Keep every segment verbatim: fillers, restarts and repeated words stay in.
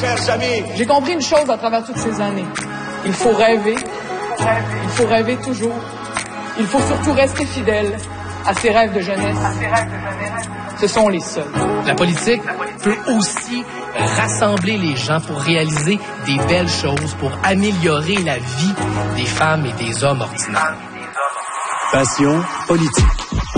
chers amis. J'ai compris une chose à travers toutes ces années. Il faut rêver. Il faut rêver toujours. Il faut surtout rester fidèle à ses rêves de jeunesse. À ses rêves de jeunesse. Ce sont les seuls. La politique peut aussi rassembler les gens pour réaliser des belles choses, pour améliorer la vie des femmes et des hommes ordinaires. Passion politique.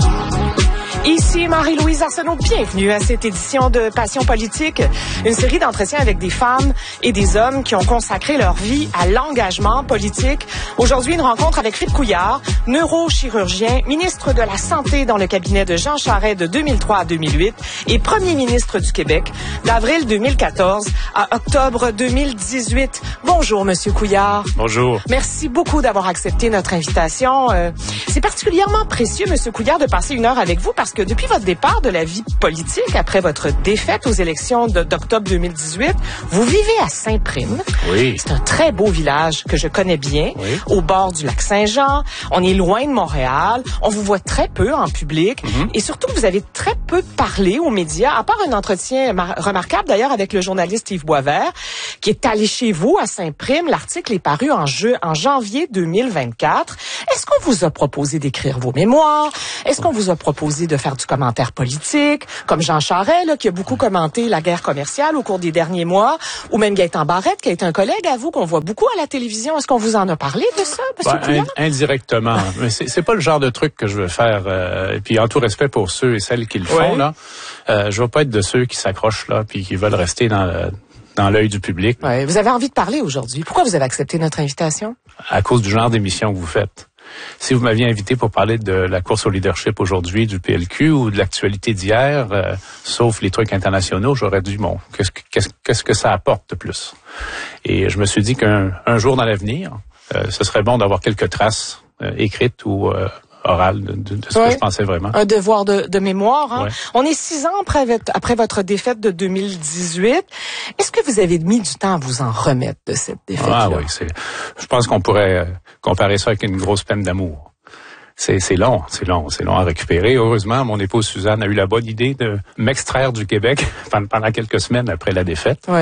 Ici Marie-Louise Arsenault, bienvenue à cette édition de Passion politique, une série d'entretiens avec des femmes et des hommes qui ont consacré leur vie à l'engagement politique. Aujourd'hui, une rencontre avec Philippe Couillard, neurochirurgien, ministre de la Santé dans le cabinet de Jean Charest de deux mille trois à deux mille huit et premier ministre du Québec d'avril deux mille quatorze à octobre deux mille dix-huit. Bonjour, Monsieur Couillard. Bonjour. Merci beaucoup d'avoir accepté notre invitation. Euh, c'est particulièrement précieux, Monsieur Couillard, de passer une heure avec vous parce que depuis votre départ de la vie politique, après votre défaite aux élections de, d'octobre deux mille dix-huit, vous vivez à Saint-Prime. Oui. C'est un très beau village que je connais bien, oui. Au bord du lac Saint-Jean. On est loin de Montréal. On vous voit très peu en public. Mm-hmm. Et surtout, vous avez très peu parlé aux médias, à part un entretien mar- remarquable d'ailleurs avec le journaliste Yves Boisvert, qui est allé chez vous à Saint-Prime. L'article est paru en, jeu, en janvier deux mille vingt-quatre. Est-ce qu'on vous a proposé d'écrire vos mémoires? Est-ce qu'on vous a proposé de faire du commentaire politique, comme Jean Charest, là, qui a beaucoup commenté la guerre commerciale au cours des derniers mois, ou même Gaétan Barrette, qui est un collègue à vous, qu'on voit beaucoup à la télévision. Est-ce qu'on vous en a parlé de ça, M. Couillard? Ben, indirectement. Mais c'est, c'est pas le genre de truc que je veux faire. Euh, et puis, en tout respect pour ceux et celles qui le font, oui. là, euh, je veux pas être de ceux qui s'accrochent là, puis qui veulent rester dans le, dans l'œil du public. Ouais. Vous avez envie de parler aujourd'hui. Pourquoi vous avez accepté notre invitation? À cause du genre d'émission que vous faites. Si vous m'aviez invité pour parler de la course au leadership aujourd'hui du P L Q ou de l'actualité d'hier, euh, sauf les trucs internationaux, j'aurais dit, bon, qu'est-ce que, qu'est-ce, qu'est-ce que ça apporte de plus? Et je me suis dit qu'un un jour dans l'avenir, euh, ce serait bon d'avoir quelques traces euh, écrites ou euh, orales de, de, de ce oui. que je pensais vraiment. Un devoir de, de mémoire. Hein? Ouais. On est six ans après, après votre défaite de deux mille dix-huit. Est-ce que vous avez mis du temps à vous en remettre de cette défaite-là? Ah oui, c'est. Je pense qu'on pourrait comparer ça avec une grosse peine d'amour. C'est, c'est long, c'est long, c'est long à récupérer. Heureusement, mon épouse Suzanne a eu la bonne idée de m'extraire du Québec pendant quelques semaines après la défaite. Oui.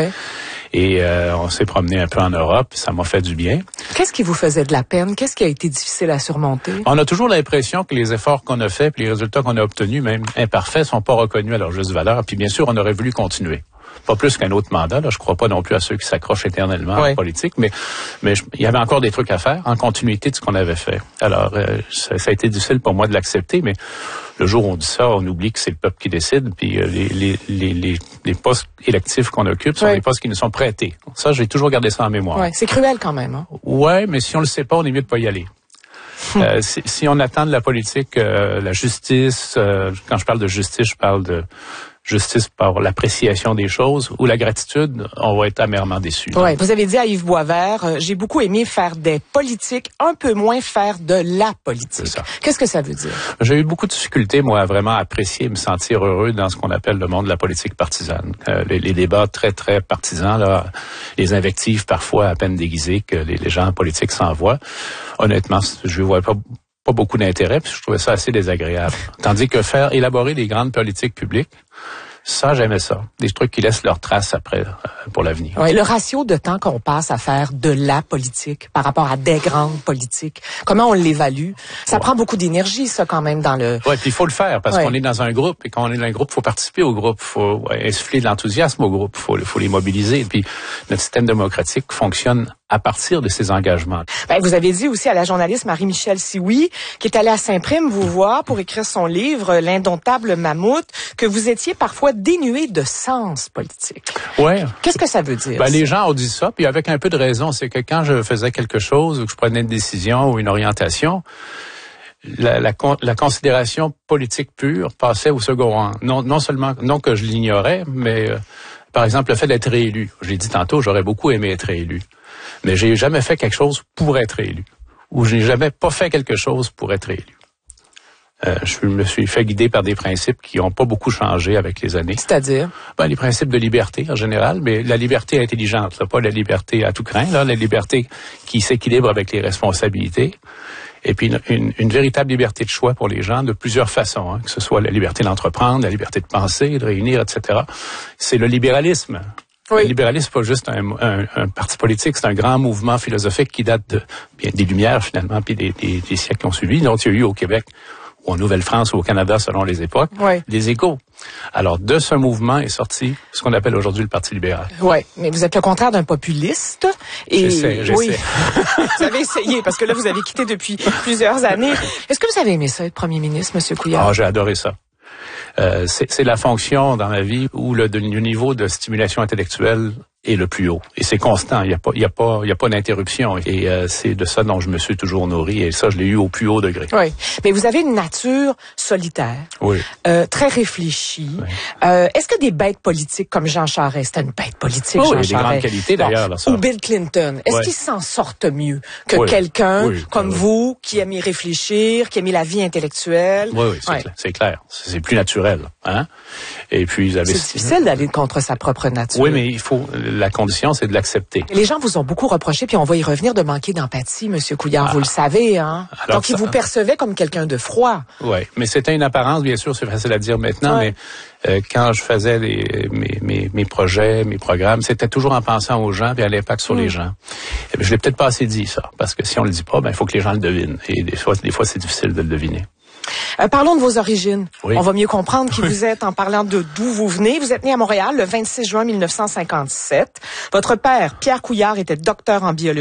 Et euh, on s'est promené un peu en Europe, ça m'a fait du bien. Qu'est-ce qui vous faisait de la peine? Qu'est-ce qui a été difficile à surmonter? On a toujours l'impression que les efforts qu'on a faits, puis les résultats qu'on a obtenus, même imparfaits, sont pas reconnus à leur juste valeur. Puis bien sûr, on aurait voulu continuer. Pas plus qu'un autre mandat, là. Je crois pas non plus à ceux qui s'accrochent éternellement oui. en politique, mais mais je, il y avait encore des trucs à faire en continuité de ce qu'on avait fait. Alors, euh, ça, ça a été difficile pour moi de l'accepter, mais le jour où on dit ça, on oublie que c'est le peuple qui décide, puis euh, les, les les les les postes électifs qu'on occupe sont oui. des postes qui nous sont prêtés. Ça, j'ai toujours gardé ça en mémoire. Ouais, c'est cruel quand même. Hein? Ouais, mais si on le sait pas, on est mieux de pas y aller. euh, si, si on attend de la politique, euh, la justice, euh, quand je parle de justice, je parle de justice par l'appréciation des choses ou la gratitude, on va être amèrement déçus. Oui, vous avez dit à Yves Boisvert, euh, j'ai beaucoup aimé faire des politiques, un peu moins faire de la politique. C'est ça. Qu'est-ce que ça veut dire? J'ai eu beaucoup de difficultés, moi, à vraiment apprécier et me sentir heureux dans ce qu'on appelle le monde de la politique partisane. Euh, les, les débats très, très partisans, là, les invectives parfois à peine déguisées que les, les gens en politique s'envoient. Honnêtement, je ne vois pas pas beaucoup d'intérêt, puis je trouvais ça assez désagréable. Tandis que faire élaborer des grandes politiques publiques, ça, j'aimais ça. Des trucs qui laissent leur trace après euh, pour l'avenir. Oui, le ratio de temps qu'on passe à faire de la politique par rapport à des grandes politiques, comment on l'évalue? Ça ouais. prend beaucoup d'énergie, ça, quand même, dans le... Oui, puis il faut le faire, parce ouais. qu'on est dans un groupe, et quand on est dans un groupe, il faut participer au groupe, il faut ouais, insuffler de l'enthousiasme au groupe, il faut, faut les mobiliser. Puis notre système démocratique fonctionne à partir de ces engagements. Ben, vous avez dit aussi à la journaliste Marie-Michèle Sioui, qui est allée à Saint-Prime vous voir pour écrire son livre « L'indomptable mammouth », que vous étiez parfois dénué de sens politique. Ouais. Qu'est-ce que ça veut dire? Ben, les gens ont dit ça, puis avec un peu de raison. C'est que quand je faisais quelque chose, ou que je prenais une décision ou une orientation, la, la, la considération politique pure passait au second rang. Non, non seulement, non que je l'ignorais, mais euh, par exemple, le fait d'être réélu. J'ai dit tantôt, j'aurais beaucoup aimé être réélu. Mais j'ai jamais fait quelque chose pour être élu. Ou j'ai jamais pas fait quelque chose pour être élu. Euh, je me suis fait guider par des principes qui n'ont pas beaucoup changé avec les années. C'est-à-dire? Ben, les principes de liberté en général, mais la liberté intelligente, là, pas la liberté à tout craint, là, la liberté qui s'équilibre avec les responsabilités. Et puis une, une, une véritable liberté de choix pour les gens de plusieurs façons, hein, que ce soit la liberté d'entreprendre, la liberté de penser, de réunir, et cetera. C'est le libéralisme Oui. Le libéralisme, c'est pas juste un, un, un parti politique, c'est un grand mouvement philosophique qui date de, bien, des Lumières, finalement, puis des, des, des siècles qui ont suivi. Donc, il y a eu au Québec, ou en Nouvelle-France, ou au Canada, selon les époques, oui. des échos. Alors, de ce mouvement est sorti ce qu'on appelle aujourd'hui le Parti libéral. Oui, mais vous êtes le contraire d'un populiste. Et j'essaie, j'essaie. Oui. Vous avez essayé, parce que là, vous avez quitté depuis plusieurs années. Est-ce que vous avez aimé ça, être premier ministre, M. Couillard? Ah, j'ai adoré ça. Euh, c'est, c'est la fonction dans ma vie où le, le niveau de stimulation intellectuelle est le plus haut. Et c'est constant. Il n'y a pas, il y a pas, il y a pas d'interruption. Et euh, c'est de ça dont je me suis toujours nourri. Et ça, je l'ai eu au plus haut degré. Oui. Mais vous avez une nature solitaire. Oui. Euh, très réfléchie. Oui. Euh, est-ce que des bêtes politiques comme Jean Charest, c'était une bête politique, oh, Jean oui, Charest? des grandes qualités, d'ailleurs. Bon. Là, ça. Ou Bill Clinton. Est-ce oui. qu'ils s'en sortent mieux que oui. quelqu'un oui, comme oui. vous, qui aime y réfléchir, qui aime la vie intellectuelle? Oui, oui, c'est, oui. Clair, c'est clair. C'est plus naturel. Hein? Et puis, vous avez... C'est difficile d'aller contre sa propre nature. Oui, mais il faut... La condition, c'est de l'accepter. Les gens vous ont beaucoup reproché, puis on va y revenir, de manquer d'empathie, Monsieur Couillard, ah. vous le savez, hein? Alors donc, ça... ils vous percevaient comme quelqu'un de froid. Oui, mais c'était une apparence, bien sûr, c'est facile à dire maintenant, ouais. mais euh, quand je faisais les, mes, mes, mes projets, mes programmes, c'était toujours en pensant aux gens et à l'impact sur mmh. les gens. Et je l'ai peut-être pas assez dit, ça, parce que si on le dit pas, ben il faut que les gens le devinent. Et des fois, des fois c'est difficile de le deviner. Euh, parlons de vos origines. Oui. On va mieux comprendre qui vous êtes en parlant de d'où vous venez. Vous êtes né à Montréal le vingt-six juin mille neuf cent cinquante-sept. Votre père, Pierre Couillard, était docteur en biologie.